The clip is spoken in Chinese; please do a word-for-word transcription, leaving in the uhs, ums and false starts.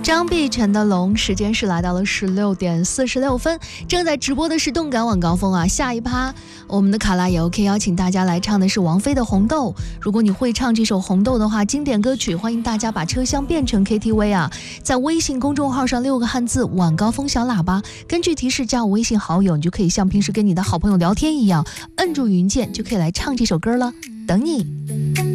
张碧晨的龙，时间是来到了十六点四十六分，正在直播的是动感晚高峰啊。下一趴我们的卡拉也 OK， 邀请大家来唱的是王菲的红豆。如果你会唱这首红豆的话，经典歌曲，欢迎大家把车厢变成 K T V 啊，在微信公众号上六个汉字晚高峰小喇叭，根据提示加我微信好友，你就可以像平时跟你的好朋友聊天一样，摁住语音键就可以来唱这首歌了，等你。